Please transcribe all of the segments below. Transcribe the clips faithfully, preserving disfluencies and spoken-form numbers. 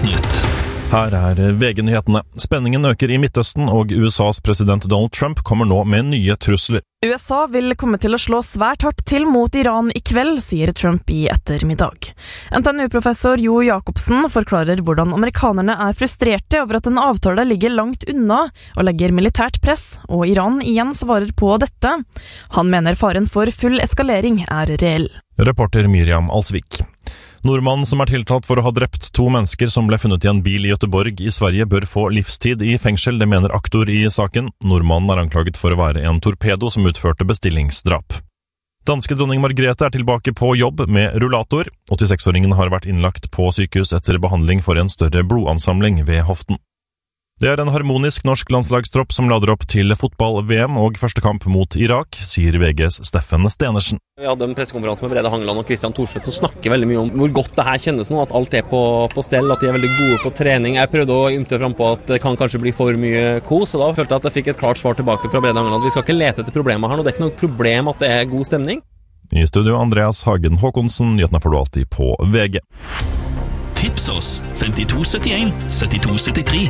Dagsnytt. Her er V G-nyhetene. Spenningen øker i Midtøsten, og U S A's president Donald Trump kommer nå med nye trusler. U S A vil komme til å slå svært hardt til mot Iran i kveld, sier Trump i ettermiddag. N T N U-professor Jo Jacobsen forklarer hvordan amerikanerne er frustrerte over at en avtale ligger langt unna og legger militært press, og Iran igjen svarer på dette. Han mener faren for full eskalering er reell. Reporter Miriam Alsvik. Nordmannen som er tiltalt for å ha drept to mennesker som ble funnet i en bil i Göteborg i Sverige bør få livstid i fengsel, det mener aktor i saken. Nordmannen er anklaget for å være en torpedo som utførte bestillingsdrap. Danske dronning Margrethe er tilbake på jobb med rullator. åttiseks-åringen har vært innlagt på sykehus etter behandling for en større blodansamling ved hoften. Det er en harmonisk norsk landslagstropp som lader opp til fotball-V M og første kamp mot Irak, sier V G's Steffen Stenersen. Vi hadde en pressekonferanse med Brede Hangeland og Christian Thorsvedt som snakker veldig mye om hvor godt det her kjennes nå, at alt er på, på stell, at de er veldig gode på trening. Jeg prøvde å ymte frem på at det kan kanskje bli for mye kos, og da følte jeg at jeg fikk et klart svar tilbake fra Brede Hangeland. Vi skal ikke lete etter problemer her nå, det er ikke noe problem at det er god stemning. I studio Andreas Hagen Håkonsen, nyhetene får du alltid på V G. Tips oss femtito syttien syttito syttitre.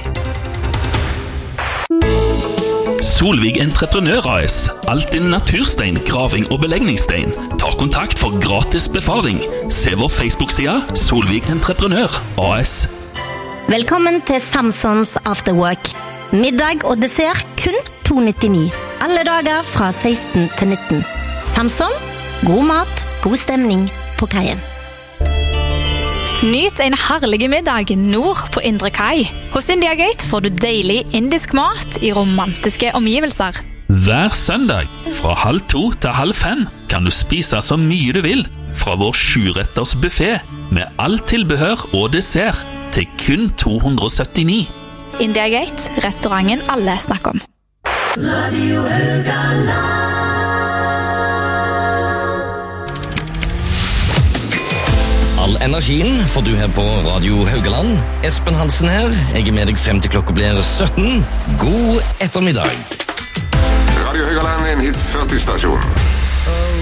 Solvig Entreprenør A S. Alt din naturstein, graving og belegningsstein. Ta kontakt for gratis befaring. Se vår Facebook-side Solvig Entreprenør A S. Velkommen til Samsons Afterwork. Middag og dessert kun to nittini. Alle dager fra seksten til nitten. Samson, god mat, god stemning på kaien. Nyt en herlig middag nord på Indre Kai. Hos India Gate får du deilig indisk mat i romantiske omgivelser. Hver søndag fra halv to til halv fem kan du spise så mye du vil fra vår sjuretters buffet med alt tilbehør og dessert til kun to hundre syttini. India Gate, restauranten alle snakker om. Radio Haugaland. All energien får du her på Radio Haugaland. Espen Hansen her. Jeg er med deg frem til klokka blir sytten. God ettermiddag. Radio Haugaland er en hit førti-stasjon.